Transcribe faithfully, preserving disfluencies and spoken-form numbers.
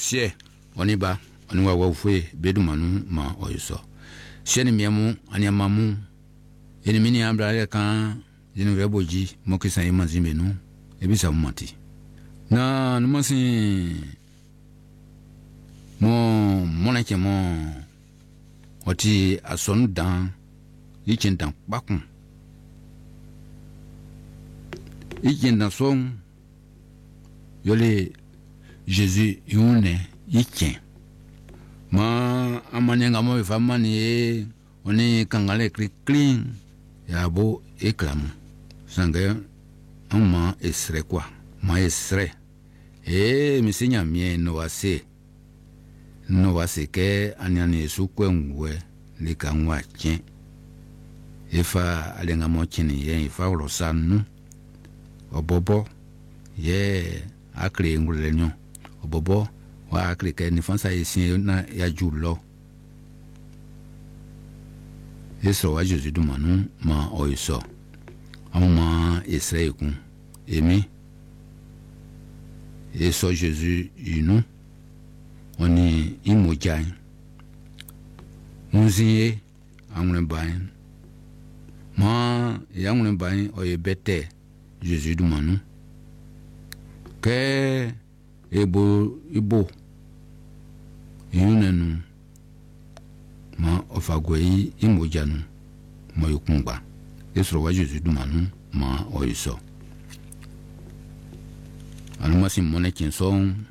sie oniba oniwa wafue bedumanu ma oyiso sheni miemu anyamamu eni mini ambra kan jinu reboji mokisan yimanzimenu ebisa mumati na numasi mo monake mo oti asonu dan yichen dan bakun yichen dan son yole Jésus yune yichen ma amanenga mo famani e oni kangale clean ya bo eklam sanga amma esre kwa ma esre e misinya mie no wase no wase ke anyani sukwe ngwe likanwa chen ifa alenga mo chini ye ifa ulosanu obobo ye akre ngule nyo obobo wa akre ke ni fansa yesin na ya julo eso wa Jésus du manu ma oiso ama Israël kun emi eso Jésus inu oni imojan muziye amune bain ma yamune bain oye bete Jésus du manu ke ebo ibo yunenu ma ofagwei imojanu ma yokunba esro wa Jésus du manu ma oiso almasi monekin son